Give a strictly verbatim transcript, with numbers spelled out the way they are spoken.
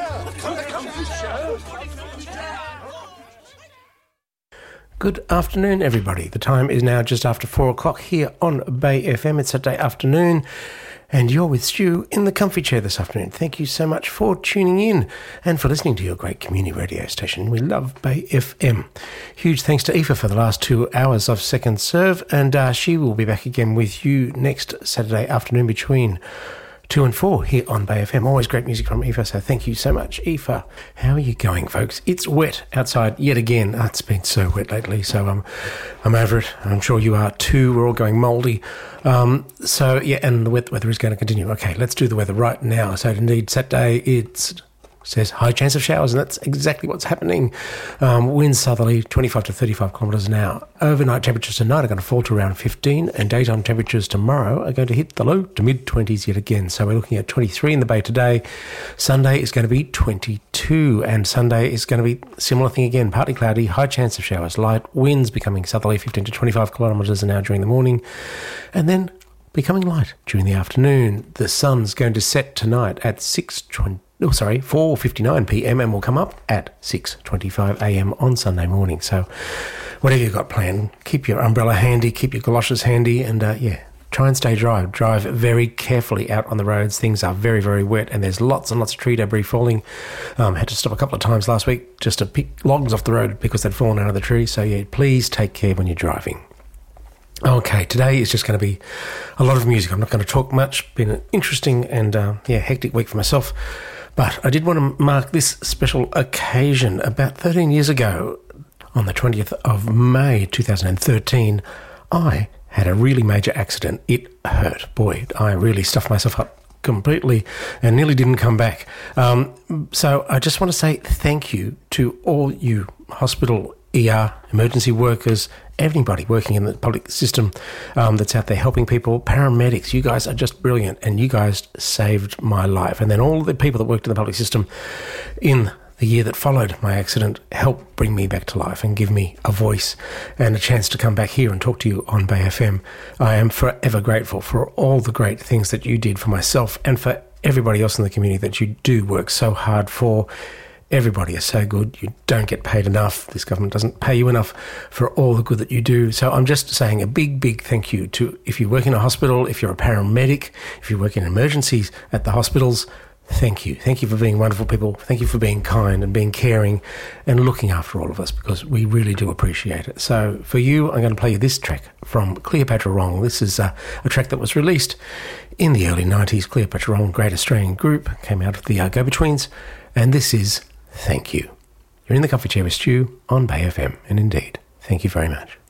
Good afternoon, everybody. The time is now just after four o'clock here on Bay F M. It's Saturday afternoon, and you're with Stu in the comfy chair this afternoon. Thank you so much for tuning in and for listening to your great community radio station. We love Bay F M. Huge thanks to Aoife for the last two hours of Second Serve, and uh, she will be back again with you next Saturday afternoon between two and four here on Bay F M. Always great music from Aoife, so thank you so much, Aoife. How are you going, folks? It's wet outside yet again. Oh, it's been so wet lately, so um, I'm over it. I'm sure you are too. We're all going mouldy. Um, so, yeah, and the weather is going to continue. Okay, let's do the weather right now. So, indeed, Saturday, it's... says high chance of showers, and that's exactly what's happening. Um, winds southerly, twenty-five to thirty-five kilometres an hour. Overnight temperatures tonight are going to fall to around fifteen, and daytime temperatures tomorrow are going to hit the low to mid-twenties yet again. So we're looking at twenty-three in the Bay today. Sunday is going to be twenty-two, and Sunday is going to be a similar thing again, partly cloudy, high chance of showers, light winds becoming southerly, fifteen to twenty-five kilometres an hour during the morning, and then becoming light during the afternoon. The sun's going to set tonight at six twenty. Oh, sorry, four fifty-nine p.m. and will come up at six twenty-five a.m. on Sunday morning. So whatever you've got planned, keep your umbrella handy, keep your galoshes handy, and, uh, yeah, try and stay dry. Drive very carefully out on the roads. Things are very, very wet, and there's lots and lots of tree debris falling. Um, had to stop a couple of times last week just to pick logs off the road because they'd fallen out of the tree. So, yeah, please take care when you're driving. Okay, today is just going to be a lot of music. I'm not going to talk much. Been an interesting and, uh, yeah, hectic week for myself. But I did want to mark this special occasion. About thirteen years ago, on the twentieth of May two thousand thirteen, I had a really major accident. It hurt. Boy, I really stuffed myself up completely and nearly didn't come back. Um, so I just want to say thank you to all you hospital, E R, emergency workers, everybody working in the public system um, that's out there helping people, paramedics. You guys are just brilliant, and you guys saved my life. And then all the people that worked in the public system in the year that followed my accident helped bring me back to life and give me a voice and a chance to come back here and talk to you on Bay F M. I am forever grateful for all the great things that you did for myself and for everybody else in the community that you do work so hard for. Everybody is so good. You don't get paid enough. This government doesn't pay you enough for all the good that you do. So I'm just saying a big, big thank you to, if you work in a hospital, if you're a paramedic, if you work in emergencies at the hospitals, thank you. Thank you for being wonderful people. Thank you for being kind and being caring and looking after all of us, because we really do appreciate it. So for you, I'm going to play you this track from Cleopatra Wrong. This is a, a track that was released in the early nineties. Cleopatra Wrong, great Australian group, came out of the uh, Go-Betweens, and this is Thank You. You're in the Comfy Chair with Stu on Bay F M, and indeed, thank you very much.